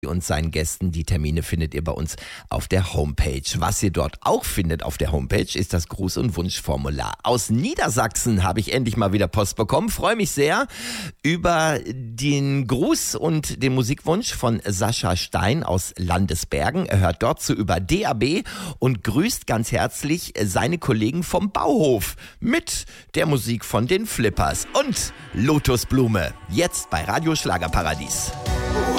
und seinen Gästen. Die Termine findet ihr bei uns auf der Homepage. Was ihr dort auch findet auf der Homepage ist das Gruß- und Wunschformular. Aus Niedersachsen habe ich endlich mal wieder Post bekommen. Freue mich sehr über den Gruß und den Musikwunsch von Sascha Stein aus Landesbergen. Er hört dort zu über DAB und grüßt ganz herzlich seine Kollegen vom Bauhof mit der Musik von den Flippers und Lotusblume. Jetzt bei Radio Schlagerparadies.